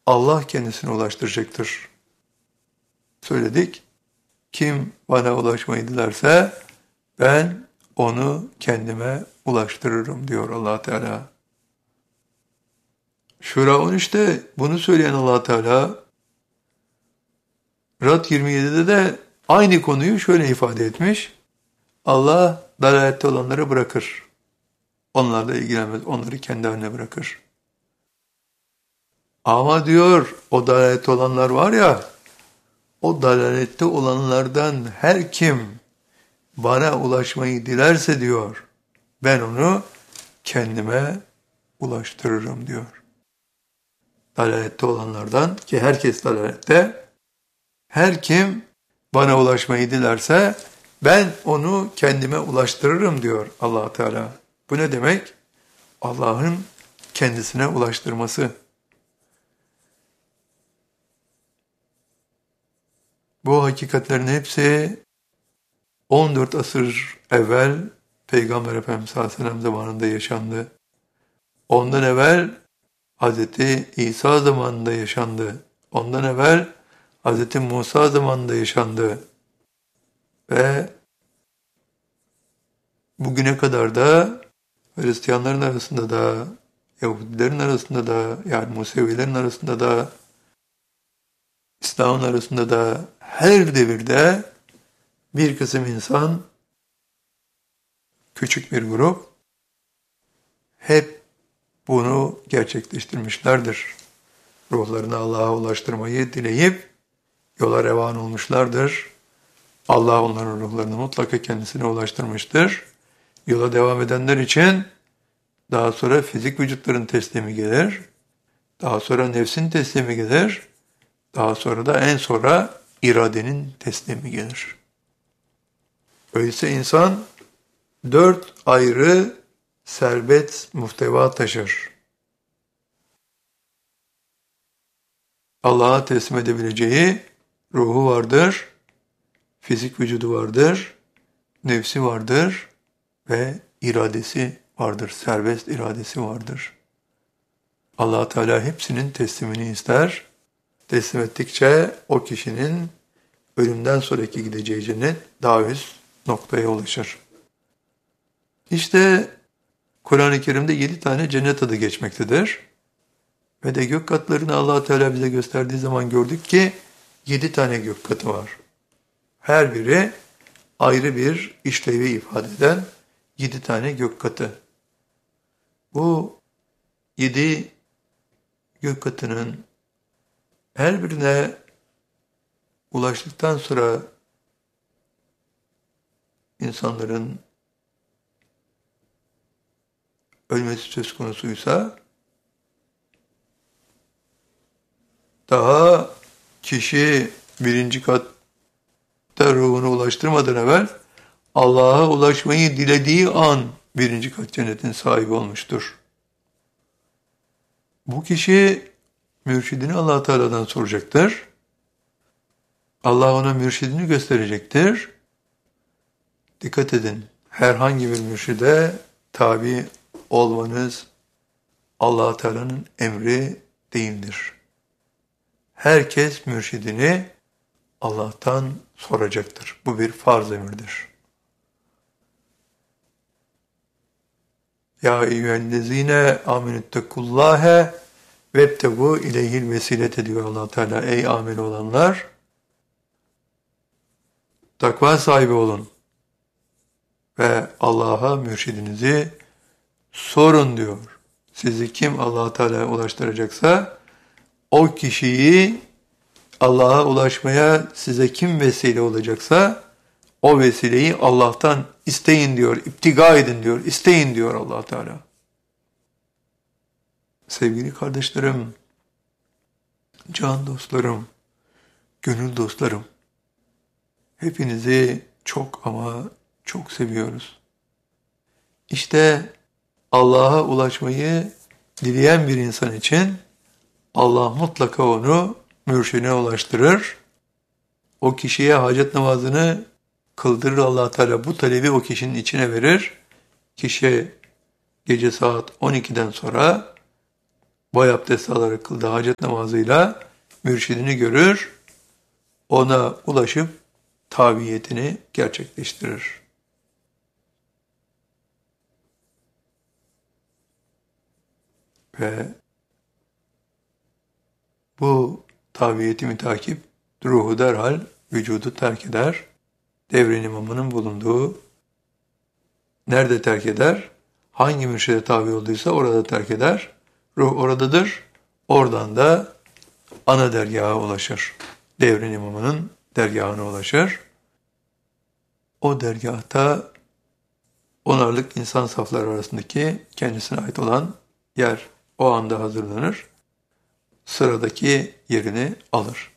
Allah kendisine ulaştıracaktır. Söyledik. Kim bana ulaşmayı dilerse ben onu kendime ulaştırırım diyor Allah Teala. Şura 13'te bunu söyleyen Allah Teala Rad 27'de de aynı konuyu şöyle ifade etmiş. Allah dalalette olanları bırakır. Onlarla ilgilenmez. Onları kendi haline bırakır. Ama diyor o dalalette olanlar var ya, o dalalette olanlardan her kim bana ulaşmayı dilerse diyor, ben onu kendime ulaştırırım diyor. Dalalette olanlardan, ki herkes dalalette, her kim bana ulaşmayı dilerse ben onu kendime ulaştırırım diyor Allah Teala. Bu ne demek? Allah'ın kendisine ulaştırması. Bu hakikatlerin hepsi 14 asır evvel Peygamber Efendimiz sallallahu aleyhi ve sellem zamanında yaşandı. Ondan evvel Hz. İsa zamanında yaşandı. Ondan evvel Hz. Musa zamanında yaşandı. Ve bugüne kadar da Hristiyanların arasında da, Yahudilerin arasında da, yani Musevilerin arasında da, İslam'ın arasında da her devirde bir kısım insan, küçük bir grup, hep bunu gerçekleştirmişlerdir. Ruhlarını Allah'a ulaştırmayı dileyip yola revan olmuşlardır. Allah onların ruhlarını mutlaka kendisine ulaştırmıştır. Yola devam edenler için daha sonra fizik vücutların teslimi gelir. Daha sonra nefsin teslimi gelir. Daha sonra da en sonra iradenin teslimi gelir. Öyleyse insan 4 ayrı serbest muhteva taşır. Allah'a teslim edebileceği ruhu vardır, fizik vücudu vardır, nefsi vardır ve iradesi vardır, serbest iradesi vardır. Allah Teala hepsinin teslimini ister. Teslim ettikçe o kişinin ölümden sonraki gideceği cennet daha üst noktaya ulaşır. İşte Kur'an-ı Kerim'de 7 tane cennet adı geçmektedir. Ve de gök katlarını Allah Teala bize gösterdiği zaman gördük ki 7 tane gök katı var. Her biri ayrı bir işlevi ifade eden 7 tane gök katı. Bu 7 gök katının her birine ulaştıktan sonra insanların ölmesi söz konusuysa daha kişi birinci katta ruhunu ulaştırmadan evvel Allah'a ulaşmayı dilediği an birinci kat cennetin sahibi olmuştur. Bu kişi mürşidini Allah Teala'dan soracaktır. Allah ona mürşidini gösterecektir. Dikkat edin, herhangi bir mürşide tabi olmanız Allah Teala'nın emri değildir. Herkes mürşidini Allah'tan soracaktır. Bu bir farz emirdir. Ya eyyühellezine amenüttekullâhe vebtegu ileyhil vesilete diyor Allah Teala. Ey amel olanlar, takva sahibi olun ve Allah'a mürşidinizi sorun diyor. Sizi kim Allah Teala'ya ulaştıracaksa o kişiyi Allah'a ulaşmaya size kim vesile olacaksa o vesileyi Allah'tan isteyin diyor, iptiga edin diyor, isteyin diyor Allah Teala. Sevgili kardeşlerim, can dostlarım, gönül dostlarım, hepinizi çok ama çok seviyoruz. İşte Allah'a ulaşmayı dileyen bir insan için Allah mutlaka onu mürşidine ulaştırır. O kişiye hacet namazını kıldırır Allah Teala. Bu talebi o kişinin içine verir. Kişi gece saat 12'den sonra boy abdesti alarak kıldığı hacet namazıyla mürşidini görür, ona ulaşıp tabiyetini gerçekleştirir. Ve bu tabiyeti mütakip ruhu derhal vücudu terk eder. Devrin imamının bulunduğu nerede terk eder? Hangi mürşide tabi olduysa orada terk eder. Ruh oradadır. Oradan da ana dergaha ulaşır. Devrin imamının dergahına ulaşır. O dergahta onarlık insan safları arasındaki kendisine ait olan yer o anda hazırlanır. Sıradaki yerini alır.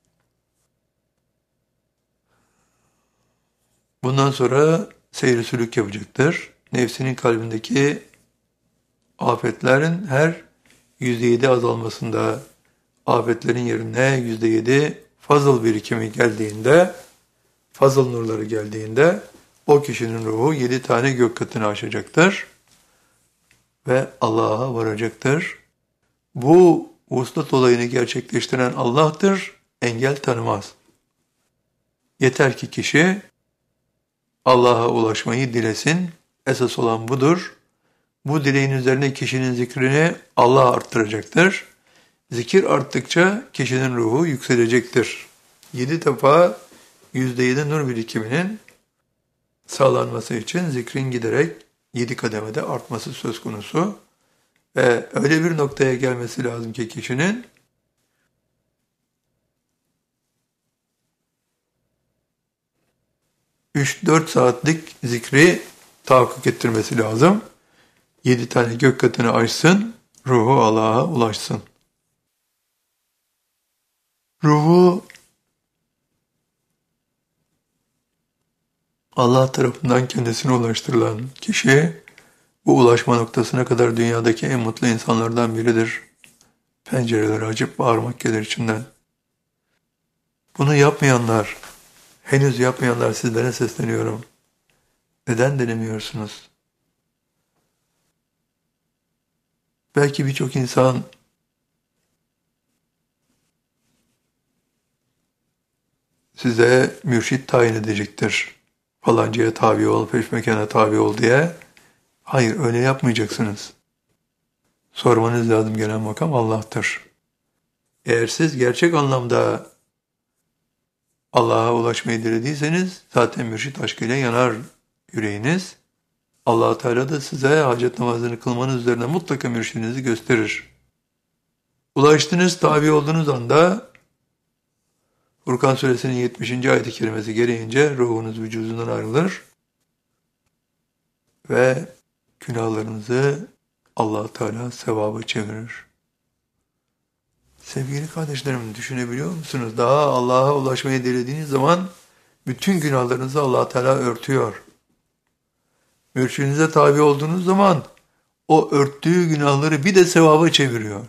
Bundan sonra seyri sülük yapacaktır. Nefsinin kalbindeki afetlerin her %7 azalmasında, afetlerin yerine %7 fazıl birikimi geldiğinde, fazıl nurları geldiğinde o kişinin ruhu 7 tane gök katını aşacaktır ve Allah'a varacaktır. Bu vuslat olayını gerçekleştiren Allah'tır, engel tanımaz. Yeter ki kişi Allah'a ulaşmayı dilesin, esas olan budur. Bu dileğin üzerine kişinin zikrini Allah arttıracaktır. Zikir arttıkça kişinin ruhu yükselecektir. 7 defa %7 nur birikiminin sağlanması için zikrin giderek 7 kademede artması söz konusu. Ve öyle bir noktaya gelmesi lazım ki kişinin 3-4 saatlik zikri tahakkuk ettirmesi lazım. 7 tane gök katını aşsın, ruhu Allah'a ulaşsın. Ruhu Allah tarafından kendisine ulaştırılan kişi bu ulaşma noktasına kadar dünyadaki en mutlu insanlardan biridir. Pencereleri açıp bağırmak gelir içinden. Bunu yapmayanlar, henüz yapmayanlar sizlere sesleniyorum. Neden denemiyorsunuz? Belki birçok insan size mürşit tayin edecektir. Falancaya tabi ol, peşmekana tabi ol diye. Hayır, öyle yapmayacaksınız. Sormanız lazım, gelen makam Allah'tır. Eğer siz gerçek anlamda Allah'a ulaşmayı dilediyseniz zaten mürşit aşkıyla yanar yüreğiniz. Allah-u Teala da size hacet namazını kılmanız üzerine mutlaka mürşidinizi gösterir. Ulaştınız, tabi olduğunuz anda Furkan Suresinin 70. ayet-i kerimesi gereğince ruhunuz vücudundan ayrılır ve günahlarınızı Allah-u Teala sevaba çevirir. Sevgili kardeşlerim, düşünebiliyor musunuz? Daha Allah'a ulaşmayı dilediğiniz zaman bütün günahlarınızı Allah-u Teala örtüyor. Mürşidinize tabi olduğunuz zaman o örttüğü günahları bir de sevaba çeviriyor.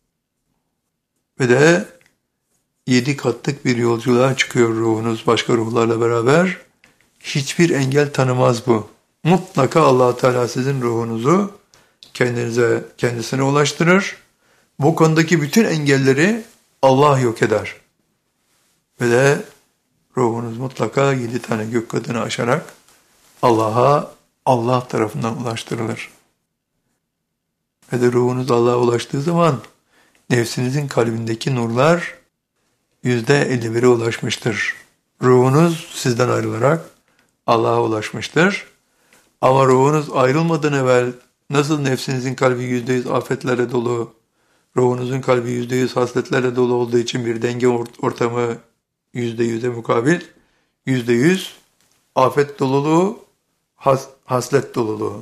Ve de 7 katlık bir yolculuğa çıkıyor ruhunuz başka ruhlarla beraber. Hiçbir engel tanımaz bu. Mutlaka Allah-u Teala sizin ruhunuzu kendisine ulaştırır. Bu konudaki bütün engelleri Allah yok eder. Ve de ruhunuz mutlaka 7 tane gök katını aşarak Allah tarafından ulaştırılır. Ve de ruhunuz Allah'a ulaştığı zaman nefsinizin kalbindeki nurlar %51'e ulaşmıştır. Ruhunuz sizden ayrılarak Allah'a ulaşmıştır. Ama ruhunuz ayrılmadan evvel nasıl nefsinizin kalbi %100 afetlerle dolu, ruhunuzun kalbi %100 hasletlerle dolu olduğu için bir denge ortamı %100'e mukabil, %100 afet doluluğu, haslet doluluğu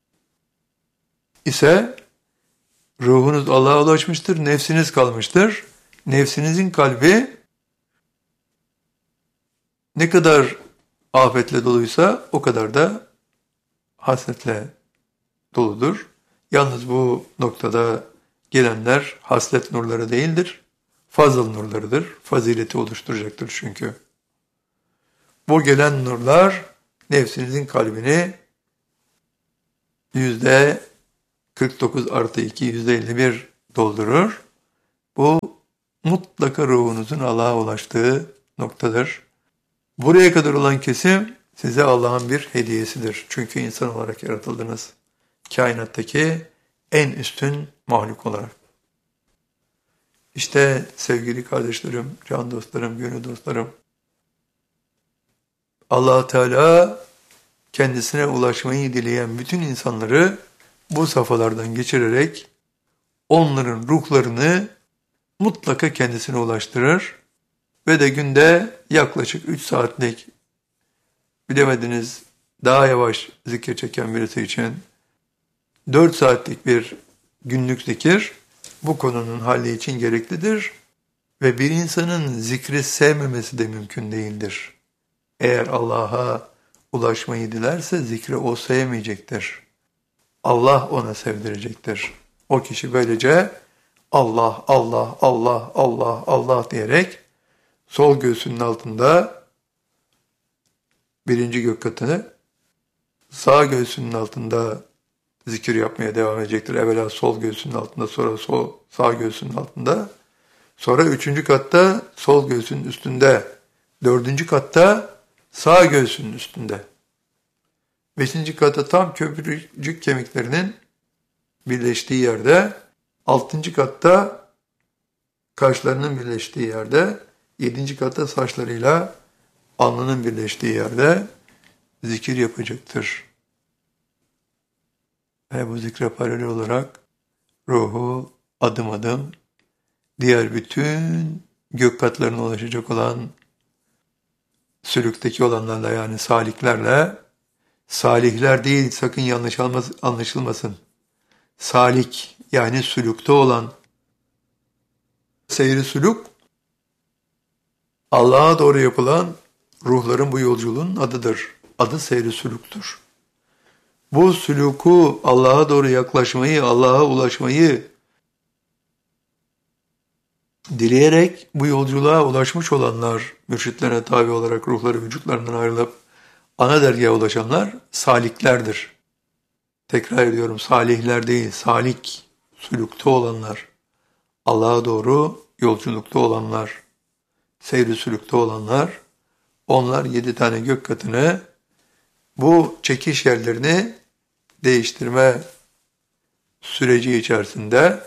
ise ruhunuz Allah'a ulaşmıştır, nefsiniz kalmıştır. Nefsinizin kalbi ne kadar afetle doluysa o kadar da hasletle doludur. Yalnız bu noktada gelenler haslet nurları değildir, fazıl nurlarıdır. Fazileti oluşturacaktır çünkü. Bu gelen nurlar nefsinizin kalbini %49 artı 2, %51 doldurur. Bu mutlaka ruhunuzun Allah'a ulaştığı noktadır. Buraya kadar olan kesim size Allah'ın bir hediyesidir. Çünkü insan olarak yaratıldınız. Kainattaki en üstün mahluk olarak. İşte sevgili kardeşlerim, can dostlarım, gönül dostlarım, Allah Teala kendisine ulaşmayı dileyen bütün insanları bu safhalardan geçirerek onların ruhlarını mutlaka kendisine ulaştırır ve de günde yaklaşık 3 saatlik, bilemediniz daha yavaş zikir çeken birisi için 4 saatlik bir günlük zikir bu konunun halli için gereklidir ve bir insanın zikri sevmemesi de mümkün değildir. Eğer Allah'a ulaşmayı dilerse zikri o sevmeyecektir. Allah ona sevdirecektir. O kişi böylece Allah, Allah, Allah, Allah, Allah diyerek sol göğsünün altında birinci gök katını, sağ göğsünün altında zikir yapmaya devam edecektir. Evvela sol göğsünün altında, sonra sağ göğsünün altında, sonra üçüncü katta sol göğsünün üstünde, dördüncü katta sağ göğsünün üstünde, beşinci katta tam köprücük kemiklerinin birleştiği yerde, altıncı katta kaşlarının birleştiği yerde, yedinci katta saçlarıyla alnının birleştiği yerde zikir yapacaktır. Ve bu zikre paralel olarak ruhu adım adım diğer bütün gök katlarına ulaşacak olan sülükteki olanlarla, yani saliklerle, salihler değil, sakın yanlış anlaşılmasın. Salik yani sülükte olan, seyri sülük Allah'a doğru yapılan ruhların bu yolculuğun adıdır. Adı seyri sülüktür. Bu sülûku, Allah'a doğru yaklaşmayı, Allah'a ulaşmayı dileyerek bu yolculuğa ulaşmış olanlar, mürşitlerine tabi olarak ruhları vücutlarından ayrılıp ana dergaha ulaşanlar saliklerdir. Tekrar ediyorum, salihler değil, salik, sülükte olanlar, Allah'a doğru yolculukta olanlar, seyri sülükte olanlar, onlar 7 tane gök katını, bu çekiş yerlerini değiştirme süreci içerisinde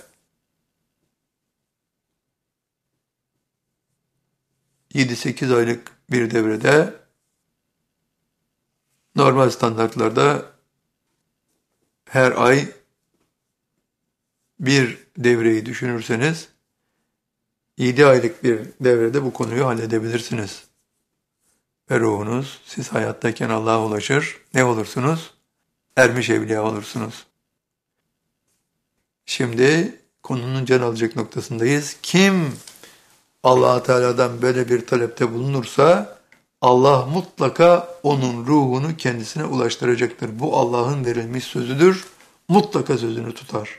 7-8 aylık bir devrede, normal standartlarda her ay bir devreyi düşünürseniz 7 aylık bir devrede bu konuyu halledebilirsiniz. Ve ruhunuz, siz hayattayken Allah'a ulaşır, ne olursunuz? Ermiş evliya olursunuz. Şimdi konunun can alacak noktasındayız. Kim Allah Teala'dan böyle bir talepte bulunursa Allah mutlaka onun ruhunu kendisine ulaştıracaktır. Bu Allah'ın verilmiş sözüdür. Mutlaka sözünü tutar.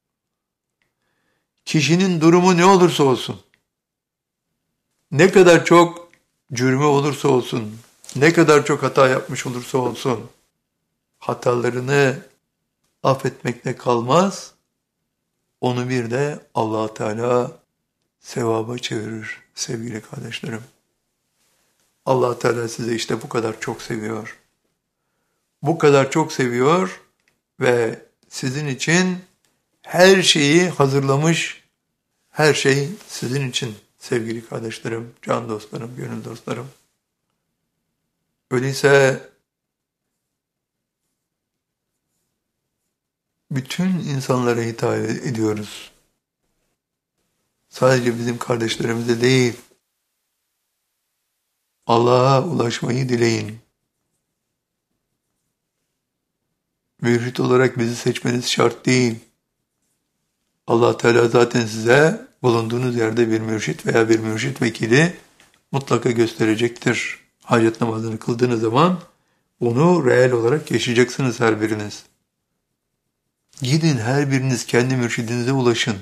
Kişinin durumu ne olursa olsun, ne kadar çok cürmü olursa olsun, ne kadar çok hata yapmış olursa olsun, hatalarını affetmekle kalmaz, onu bir de Allah Teala sevaba çevirir sevgili kardeşlerim. Allah Teala sizi işte bu kadar çok seviyor. Bu kadar çok seviyor ve sizin için her şeyi hazırlamış. Her şey sizin için sevgili kardeşlerim, can dostlarım, gönül dostlarım. Öyleyse bütün insanlara hitap ediyoruz. Sadece bizim kardeşlerimize değil, Allah'a ulaşmayı dileyin. Mürşit olarak bizi seçmeniz şart değil. Allah Teala zaten size bulunduğunuz yerde bir mürşit veya bir mürşit vekili mutlaka gösterecektir. Hacet namazını kıldığınız zaman onu reel olarak yaşayacaksınız her biriniz. Gidin her biriniz kendi mürşidinize ulaşın.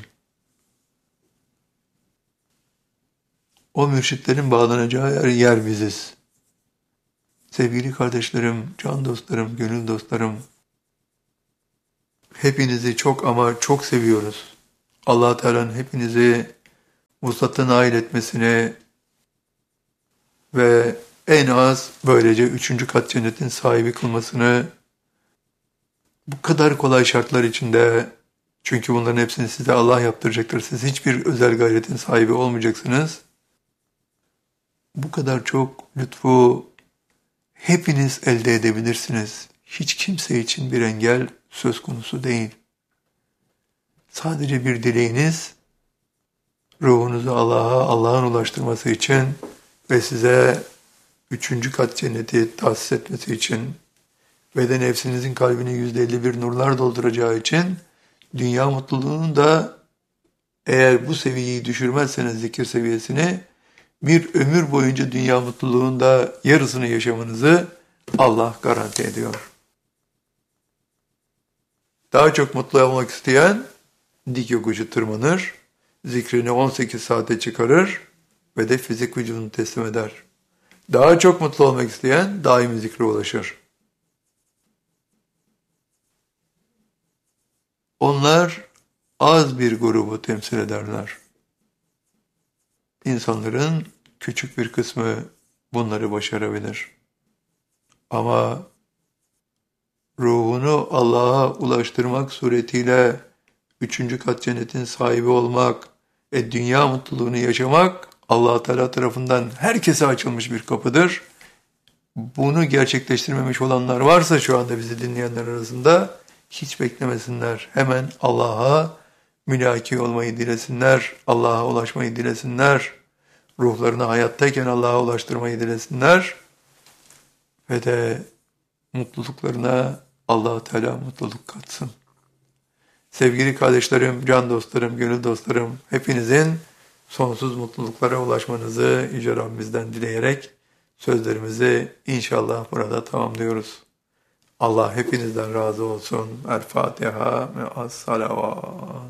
O mürşitlerin bağlanacağı yer biziz. Sevgili kardeşlerim, can dostlarım, gönül dostlarım, hepinizi çok ama çok seviyoruz. Allah Teala'nın hepinizi vuslata nail etmesini ve en az böylece 3. kat cennetin sahibi kılmasını, bu kadar kolay şartlar içinde, çünkü bunların hepsini size Allah yaptıracaktır. Siz hiçbir özel gayretin sahibi olmayacaksınız. Bu kadar çok lütfu hepiniz elde edebilirsiniz. Hiç kimse için bir engel söz konusu değil. Sadece bir dileğiniz, ruhunuzu Allah'ın ulaştırması için ve size 3. kat cenneti tahsis etmesi için ve de nefsinizin kalbini %51 nurlar dolduracağı için dünya mutluluğunun da, eğer bu seviyeyi düşürmezseniz zikir seviyesini, bir ömür boyunca dünya mutluluğunda yarısını yaşamanızı Allah garanti ediyor. Daha çok mutlu olmak isteyen dik yokuşu tırmanır, zikrini 18 saate çıkarır ve de fizik vücudunu teslim eder. Daha çok mutlu olmak isteyen daimi zikre ulaşır. Onlar az bir grubu temsil ederler. İnsanların küçük bir kısmı bunları başarabilir. Ama ruhunu Allah'a ulaştırmak suretiyle 3. kat cennetin sahibi olmak ve dünya mutluluğunu yaşamak Allah Teala tarafından herkese açılmış bir kapıdır. Bunu gerçekleştirmemiş olanlar varsa şu anda bizi dinleyenler arasında, hiç beklemesinler. Hemen Allah'a mülaki olmayı dilesinler, Allah'a ulaşmayı dilesinler, ruhlarını hayattayken Allah'a ulaştırmayı dilesinler ve de mutluluklarına Allah Teala mutluluk katsın. Sevgili kardeşlerim, can dostlarım, gönül dostlarım, hepinizin sonsuz mutluluklara ulaşmanızı Yüce Rabbimizden dileyerek sözlerimizi inşallah burada tamamlıyoruz. Allah hepinizden razı olsun. El Fatiha ve as salavat.